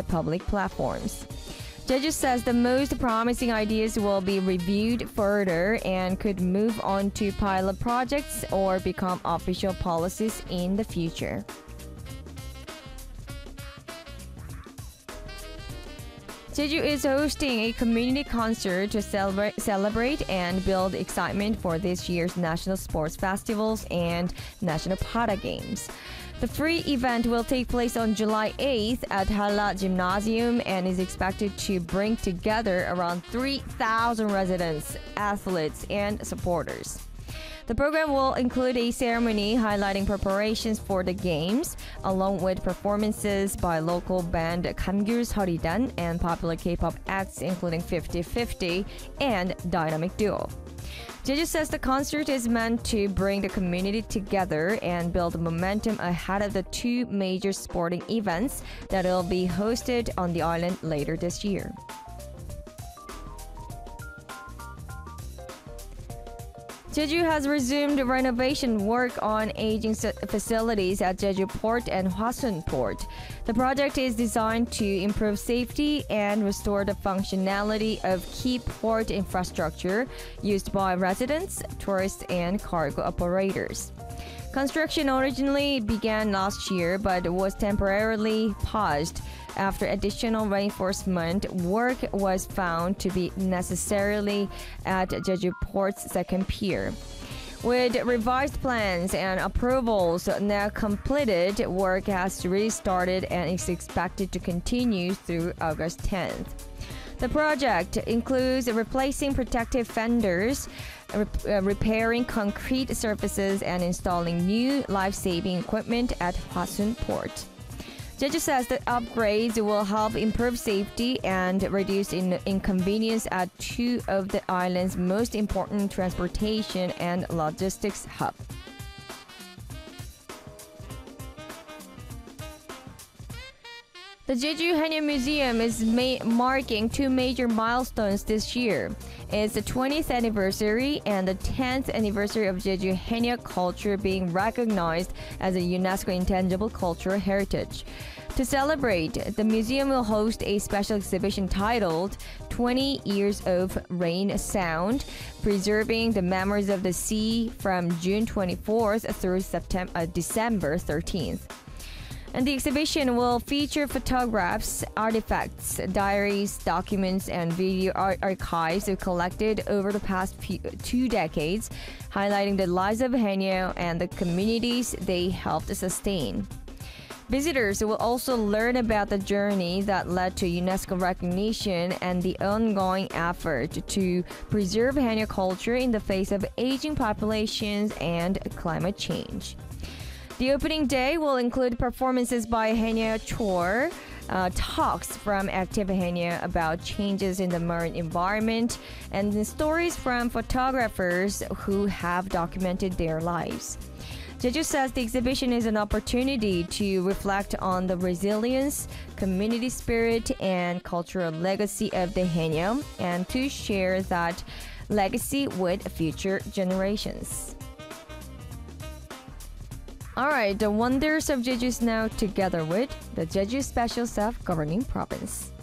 public platforms. Jeju says the most promising ideas will be reviewed further and could move on to pilot projects or become official policies in the future. Jeju is hosting a community concert to celebrate and build excitement for this year's National Sports Festivals and National Para Games. The free event will take place on July 8th at Halla Gymnasium and is expected to bring together around 3,000 residents, athletes, and supporters. The program will include a ceremony highlighting preparations for the games, along with performances by local band Kamgyul's Horidan and popular K-pop acts including 50/50 and Dynamic Duo. Jeju says the concert is meant to bring the community together and build momentum ahead of the two major sporting events that will be hosted on the island later this year. Jeju has resumed renovation work on aging facilities at Jeju Port and Hwasun Port. The project is designed to improve safety and restore the functionality of key port infrastructure used by residents, tourists, and cargo operators. Construction originally began last year but was temporarily paused after additional reinforcement work was found to be necessary at Jeju Port's second pier. With revised plans and approvals now completed, work has restarted and is expected to continue through August 10th. The project includes replacing protective fenders, repairing concrete surfaces, and installing new life-saving equipment at Hwasun Port. Jeju says that upgrades will help improve safety and reduce inconvenience at two of the island's most important transportation and logistics hubs. The Jeju Haenyeo Museum is marking two major milestones this year. It's the 20th anniversary and the 10th anniversary of Jeju Haenyeo culture being recognized as a UNESCO Intangible Cultural Heritage. To celebrate, the museum will host a special exhibition titled 20 Years of Rain Sound, Preserving the Memories of the Sea from June 24th through December 13th. And the exhibition will feature photographs, artifacts, diaries, documents, and video archives collected over the past 2 decades, highlighting the lives of Haenyeo and the communities they helped sustain. Visitors will also learn about the journey that led to UNESCO recognition and the ongoing effort to preserve Haenyeo culture in the face of aging populations and climate change. The opening day will include performances by Haenyeo Chor, talks from active Haenyeo about changes in the marine environment, and stories from photographers who have documented their lives. Jeju says the exhibition is an opportunity to reflect on the resilience, community spirit, and cultural legacy of the Haenyeo, and to share that legacy with future generations. Alright, the wonders of Jeju is now together with the Jeju Special Self-Governing Province.